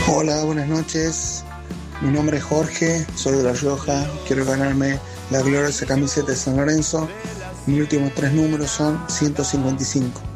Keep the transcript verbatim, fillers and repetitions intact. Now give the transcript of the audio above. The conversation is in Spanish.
Hola, buenas noches. Mi nombre es Jorge, soy de La Rioja. Quiero ganarme la gloriosa camiseta de San Lorenzo. Mis últimos tres números son ciento cincuenta y cinco.